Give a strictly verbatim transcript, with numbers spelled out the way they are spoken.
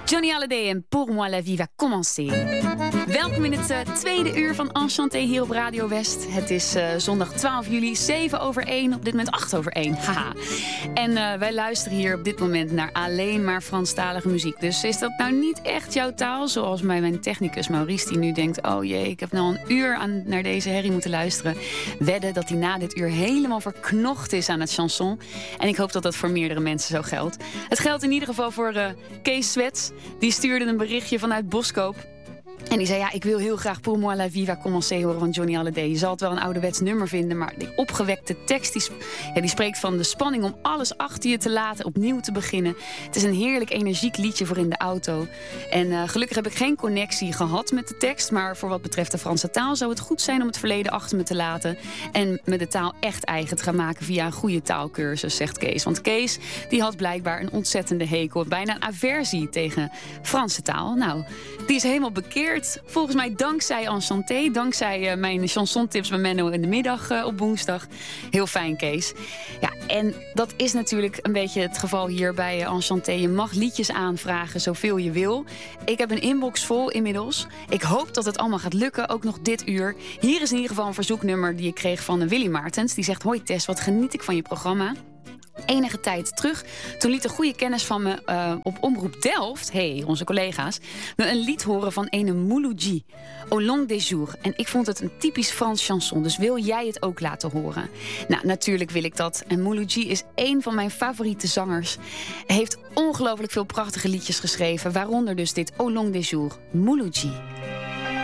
Johnny Hallyday en Pour moi la vie va commencer. Welkom in het uh, tweede uur van Enchanté hier op Radio West. Het is uh, zondag twaalf juli, zeven over één, op dit moment acht over één. Haha. En uh, wij luisteren hier op dit moment naar alleen maar Franstalige muziek. Dus is dat nou niet echt jouw taal? Zoals bij mijn technicus Maurice die nu denkt... oh jee, ik heb nou een uur aan, naar deze herrie moeten luisteren. Wedden dat hij na dit uur helemaal verknocht is aan het chanson. En ik hoop dat dat voor meerdere mensen zo geldt. Het geldt in ieder geval voor uh, Kees Swets. Die stuurde een berichtje vanuit Boskoop. En die zei, ja, ik wil heel graag Pour moi la vie va commencer horen van Johnny Hallyday. Je zal het wel een ouderwets nummer vinden, maar die opgewekte tekst... die, sp- ja, die spreekt van de spanning om alles achter je te laten, opnieuw te beginnen. Het is een heerlijk energiek liedje voor in de auto. En uh, gelukkig heb ik geen connectie gehad met de tekst... maar voor wat betreft de Franse taal zou het goed zijn om het verleden achter me te laten... en me de taal echt eigen te gaan maken via een goede taalkursus, zegt Kees. Want Kees die had blijkbaar een ontzettende hekel, bijna een aversie tegen Franse taal. Nou, die is helemaal bekeerd. Volgens mij dankzij Enchanté, dankzij uh, mijn chansontips bij Menno in de middag uh, op woensdag. Heel fijn, Kees. Ja, en dat is natuurlijk een beetje het geval hier bij uh, Enchanté. Je mag liedjes aanvragen zoveel je wil. Ik heb een inbox vol inmiddels. Ik hoop dat het allemaal gaat lukken, ook nog dit uur. Hier is in ieder geval een verzoeknummer die ik kreeg van uh, Willy Maartens. Die zegt, hoi Tess, wat geniet ik van je programma. Enige tijd terug, toen liet een goede kennis van me uh, op Omroep Delft... hey, onze collega's, me een lied horen van ene Mouloudji, Au long des jours. En ik vond het een typisch Frans chanson, dus wil jij het ook laten horen? Nou, natuurlijk wil ik dat. En Mouloudji is één van mijn favoriete zangers. Hij heeft ongelooflijk veel prachtige liedjes geschreven, waaronder dus dit Au long des jours, Mouloudji.